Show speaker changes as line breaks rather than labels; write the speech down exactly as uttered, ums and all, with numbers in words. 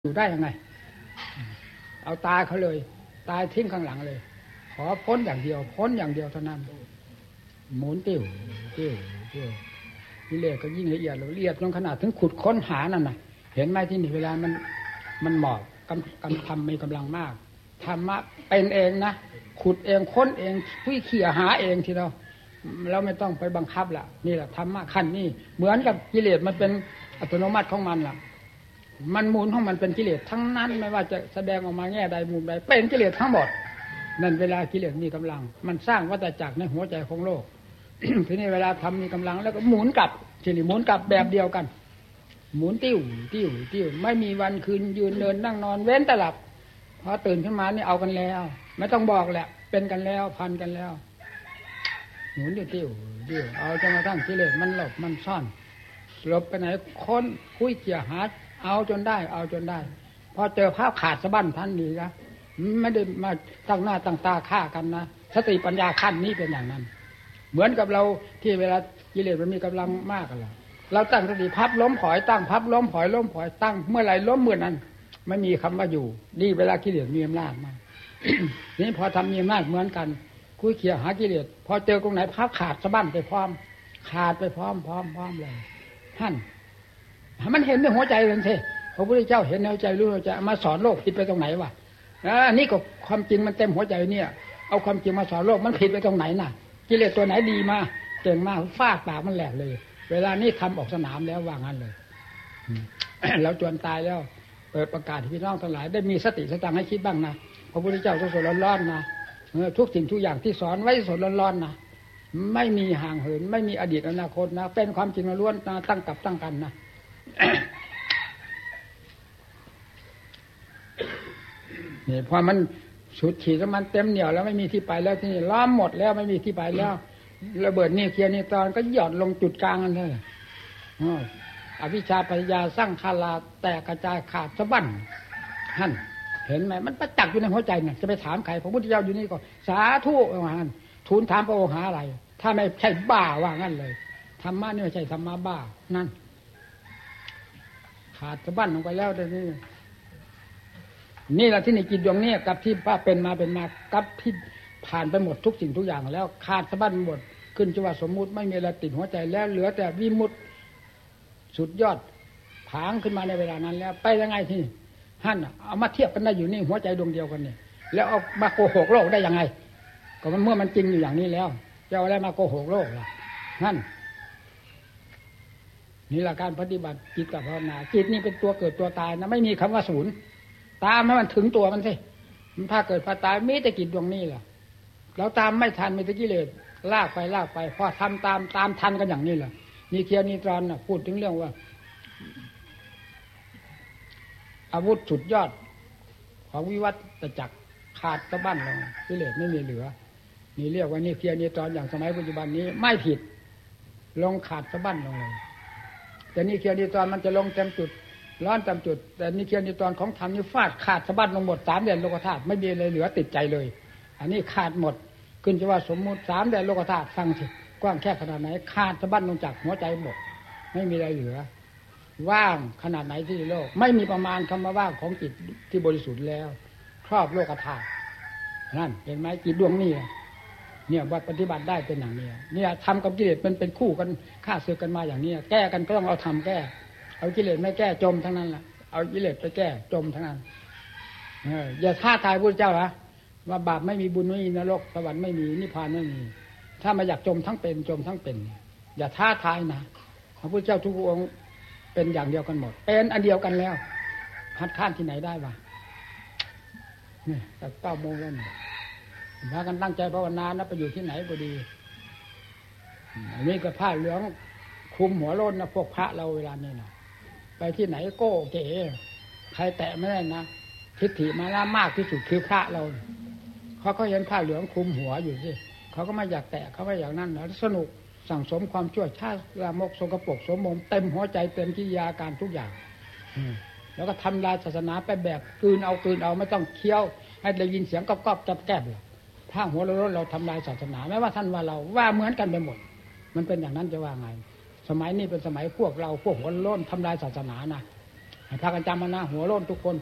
อยู่ได้ยังไงเอาตายเขาเลยตายทิ้งข้างหลังเลยขอพ้นอย่างเดียวพ้นอย่างเดียวเท่านั้นหมุนติ้วติ้วติ้วกิเลสก็ยิ่งละเอียดละเอียดจนขนาดถึงขุดค้นหานั่นน่ะเห็นไหมที่นี่เวลามันมันเหมาะกำกำทำมีกำลังมากธรรมะเป็นเองนะขุดเองค้นเองวิเขี่ยหาเองทีเราเราไม่ต้องไปบังคับล่ะนี่แหละธรรมะขั้นนี้เหมือนกับกิเลสมันเป็นอัตโนมัติของมันล่ะมันมูลของมันเป็นกิเลสทั้งนั้นไม่ว่าจะแสดงออกมาแง่ใดมุมใดเป็นกิเลสทั้งหมดนั่นเวลากิเลสมีกำลังมันสร้างวัฏจักรในหัวใจของโลก ทีนี้เวลาทำมีกำลังแล้วก็หมุนกลับทีนี้หมุนกลับแบบเดียวกันหมุนติ้วติ้วติ้วไม่มีวันคืนยืนเดินนั่งนอนเว้นแต่หลับพอตื่นขึ้นมานี่เอากันแล้วไม่ต้องบอกแหละเป็นกันแล้วพันกันแล้วหมุนติ้วติ้วติ้วเอาจนกระทั่งกิเลสมันหลบมันซ่อนหลบไปไหนค้นคุยเกี่ยหาเอาจนได้เอาจนได้พอเจอภาพขาดสะบั้นท่านนี้นะไม่ได้มาตั้งหน้าตั้งตาฆ่ากันนะสติปัญญาขั้นนี้เป็นอย่างนั้นเหมือนกับเราที่เวลากิเลสมันมีกำลังมากกันแล้วเราตั้งสติพับล้มผอยตั้งพับล้มผอยล้มผอยตั้งเมื่อไรล้มเมื่อนั้นไม่มีคำว่าอยู่ดีเวลากิเลสมีอำนาจมาก นี่พอทำมีอำนาจเหมือนกันคุยเขี่ยหากิเลสพอเจอตรงไหนพับขาดสะบั้นไปพร้อมขาดไปพร้อมพร้อมพร้อมเลยท่านมันเห็นในหัวใจเลยสิพระพุทธเจ้าเห็นในหัวใจรู้หัวใจมาสอนโลกผิดไปตรงไหนวะอันนี้ก็ความจริงมันเต็มหัวใจเนี่ยเอาความจริงมาสอนโลกมันผิดไปตรงไหนน่ะกิเลสตัวไหนดีมาเก่งมากฟาดปากมันแหลกเลยเวลานี้ทำออกสนามแล้วว่างั้นเลย แล้วจวนตายแล้วเปิดประกาศให้พี่น้องทั้งหลายได้มีสติสตังค์ให้คิดบ้างนะพระพุทธเจ้าสดๆร้อนๆนะทุกสิ่งทุกอย่างที่สอนไว้สดร้อนๆนะไม่มีห่างเหินไม่มีอดีตอนาคตนะเป็นความจริงล้วนนะตั้งกับตั้งกันนะนี่พอมันสุดขีดแล้วมันเต็มเหนี่ยวแล้วไม่มีที่ไปแล้วที่นี่ล้อมหมดแล้วไม่มีที่ไปแล้วระเบิดนี่เคลียร์นี่ตอนก็หย่อนลงจุดกลางกันเลยอวิชชาปัญญาสร้างคาลาแตกกระจายขาดสะบั้นหั่นเห็นไหมมันประจักษ์อยู่ในหัวใจเนี่ยจะไปถามใครพระพุทธเจ้าอยู่นี่ก็สาธุว่างั้นทูลถามพระองค์หาอะไรถ้าไม่ใช่บ้าว่างั้นเลยธรรมะนี่ไม่ใช่ธรรมะบ้านั่นขาดสะบั้นลงไปแล้วแต่นี่นี่แหละที่ในจิตดวงนี้กับที่ป้าเป็นมาเป็นมากับที่ผ่านไปหมดทุกสิ่งทุกอย่างแล้วขาดสะบั้นหมดขึ้นชื่อว่าสมมุติไม่มีอะไรติดหัวใจแล้วเหลือแต่วิมุตติสุดยอดผางขึ้นมาในเวลานั้นแล้วไปยังไงที่หั่นเอามาเทียบกันได้อยู่นี่หัวใจดวงเดียวกันนี่แล้วเอามาโกหกโลกได้ยังไงก็มันเมื่อมันจริงอยู่อย่างนี้แล้วจะเอาอะไรมาโกหกโลกล่ะนั่นนี่แหละการปฏิบัติจิตกับภาวนาจิตนี่เป็นตัวเกิดตัวตายนะไม่มีคำว่าศูนย์ตามให้มันถึงตัวมันสิมันพาเกิดพาตายมีแต่จิตดวงนี้แหละเราตามไม่ทันมีแต่กิเลสลากไปลากไปพอทำตามตามทันกันอย่างนี้แหละนี่เคียนิตรอนน่ะพูดถึงเรื่องว่าอาวุธสุดยอดของวิวัฒจักรขาดสะบั้นลงกิเลสไม่มีเหลือนี่เรียกว่านี่เคียนิตรอนอย่างสมัยปัจจุบันนี้ไม่ผิดลงขาดสะบั้นลงเลยแต่นี่เคียนิตรอนมันจะลงเต็มจุดร้อนเต็มจุดแต่นี่เคียนิตรอนของธรรมนี่ฟาดขาดสะบั้นลงหมดสามแดนโลกธาตุไม่มีอะไรเหลือติดใจเลยอันนี้ขาดหมดขึ้นจะว่าสมมุติสามแดนโลกธาตุฟังสิกว้างแค่ขนาดไหนขาดสะบั้นลงจากหัวใจหมดไม่มีอะไรเหลือว่างขนาดไหนที่โลกไม่มีประมาณคำว่าว่างของจิตที่บริสุทธิ์แล้วครอบโลกธาตุนั่นเห็นไหมจิตดวงนี้เนี่ยว่าปฏิบัติได้เป็นอย่างนี้เนี่ยทำกับกิเลสมันเป็นคู่กันฆ่าศึกกันมาอย่างนี้แก้กันก็ต้องเอาทำแก้เอากิเลสไม่แก้จมทั้งนั้นแหละเอากิเลสไปแก้จมทั้งนั้นเอออย่าท้าทายพระเจ้านะว่าบาปไม่มีบุญไม่มีนรกสวรรค์ไม่มีนิพพานไม่มีถ้ามาอยากจมทั้งเป็นจมทั้งเป็นอย่าท้าทายนะพระพุทธเจ้าทุกองค์เป็นอย่างเดียวกันหมดเป็นอันเดียวกันแล้วคัดค้านที่ไหนได้วะนี่แต่เก้าโมงแล้วนี่พากันตั้งใจภาวนานะไปอยู่ที่ไหนก็ดีอันนี้ก็ผ้าเหลืองคลุมหัวโล้นนะพวกพระเราเวลานี้นะไปที่ไหนโก้เก๋ใครแตะไม่ได้นะทิฏฐิมานะมากที่สุดคือพระเราเขาเขาเห็นผ้าเหลืองคลุมหัวอยู่สิเขาก็ไม่อยากแตะเขาไม่อยากนั่นนะสนุกสั่งสมความชั่วชาติลามกสกปรกสมมเต็มหัวใจเต็มกิริยาการทุกอย่างแล้วก็ทำลายศาสนาไปแบบกลืนเอากลืนเอาไม่ต้องเคี้ยวให้ได้ยินเสียงก๊อบๆแกบๆเลยถ้าหัวเราเราทำลายศาสนาไม่ว่าท่านว่าเราว่าเหมือนกันไปหมดมันเป็นอย่างนั้นจะว่าไงสมัยนี้เป็นสมัยพวกเราพวกหัวโล้นทำลายศาสนานะพากันจำมานะหัวโล้นทุกคน